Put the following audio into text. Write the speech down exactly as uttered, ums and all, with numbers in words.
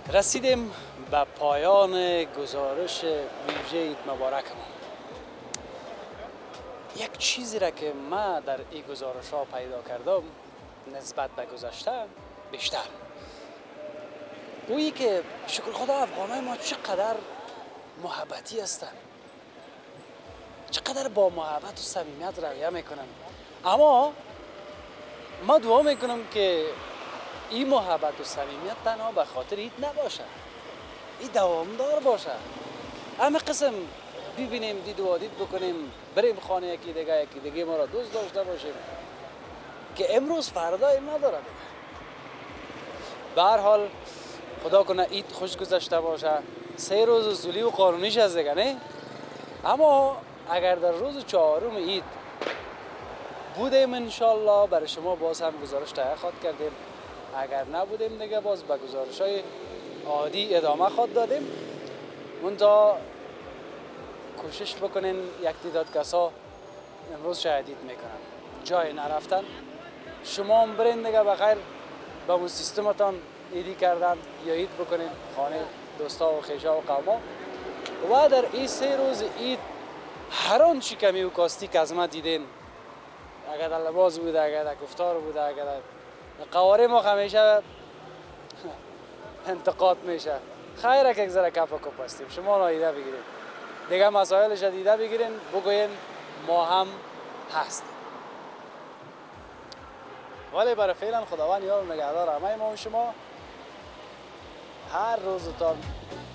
رسیدیم به پایان گزارش ویژه عید مبارکمون. یک چیزی را که من در این گزارش ها پیدا کردم نسبت به گذشته بیشتر گویی که شکر خدا افغانای ما چقدر محبتی هستند، چقدر با محبت و صمیمیت رویه میکنن. اما ما دعا میکنم که این محبت و صمیمیت تنها به خاطر عید نباشه، این دوامدار باشه. همه قسم ببینیم، دید و دید بکنیم، بریم خانه یکی دیگه یکی دیگه ما را دوست داشته باشیم که امروز فردا این نداره دیگه. به هر حال خدا کنه عید خوش گذشته باشه. سه روز زولی و قانونیش از دیگه نه، اما اگر در روز چهارم عید بودیم انشالله برای شما باز هم گزارش تهیه خواهد کردیم. اگر نبودیم دیگه باز به گزارش های عادی ادامه خواهد دادیم. منتها کوشش بکنین یک تعداد کسا امروز شاید عید میکنن جای نرفتن، شما هم برین دیگه بخیر به اون سیستمتان عیدی کردن یا عید بکنین خانه دوستا و خیشا و قوما. و در این سه روز عید هر آنچه کمی و کاستی که از ما دیدین، اگر در لباس بوده، اگر در گفتار بوده، اگر در قواره ما همیشه انتقاد میشه، خیره که یک ذره کف و کپ هستیم، شما را ایده بگیرین دیگه، مسائلش دیده بگیرین، بگوین ما هم هستیم. ولی برای فعلا خداوند یار و نگهدار همه ما و شما. هر روزتان